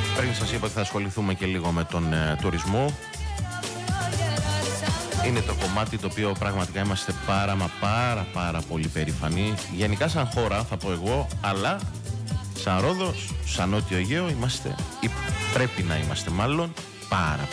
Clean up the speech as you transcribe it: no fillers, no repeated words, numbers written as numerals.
Πριν σας είπα ότι θα ασχοληθούμε και λίγο με τον τουρισμό. Είναι το κομμάτι το οποίο πραγματικά είμαστε πάρα πολύ περήφανοι. Γενικά σαν χώρα θα πω εγώ, αλλά σαν Ρόδος, σαν Νότιο Αιγαίο είμαστε, ή πρέπει να είμαστε μάλλον, πάρα